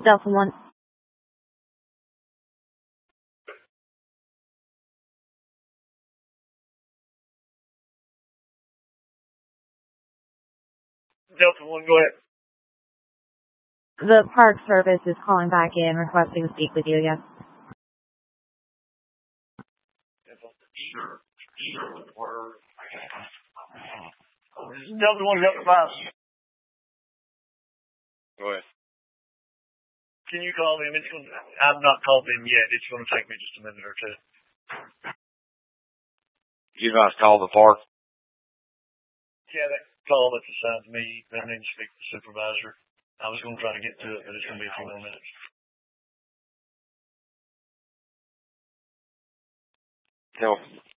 Delta 1. Delta 1, go ahead. The Park Service is calling back in, requesting to speak with you, yes. Delta 1, Delta 5. Go ahead. Can you call them? I've not called them yet. It's going to take me just a minute or two. You guys call the park? Yeah, that call that's assigned to me. I need to speak to the supervisor. I was going to try to get to it, but it's going to be a few more minutes. Tell